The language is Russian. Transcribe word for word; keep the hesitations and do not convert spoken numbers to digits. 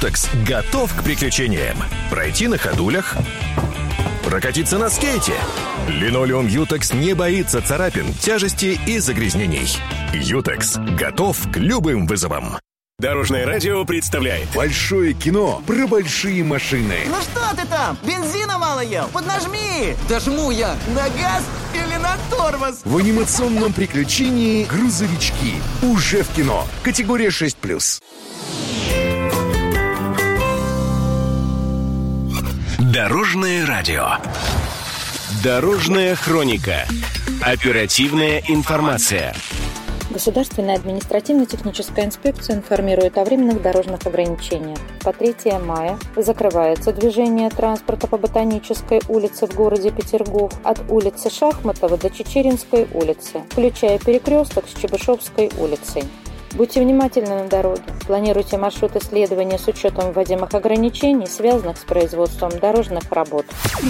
Ютекс готов к приключениям. Пройти на ходулях, прокатиться на скейте. Линолеум Ютекс не боится царапин, тяжести и загрязнений. Ютекс готов к любым вызовам. Дорожное радио представляет большое кино про большие машины. Ну что ты там? Бензина мало ел? Поднажми! Да жму я! На газ или на тормоз? В анимационном приключении «Грузовички». Уже в кино. Категория шесть плюс. Дорожное радио. Дорожная хроника. Оперативная информация. Государственная административно-техническая инспекция информирует о временных дорожных ограничениях. По третьего мая закрывается движение транспорта по Ботанической улице в городе Петергоф от улицы Шахматова до Чечеринской улицы, включая перекресток с Чебышевской улицей. Будьте внимательны на дороге. Планируйте маршруты следования с учетом вводимых ограничений, связанных с производством дорожных работ.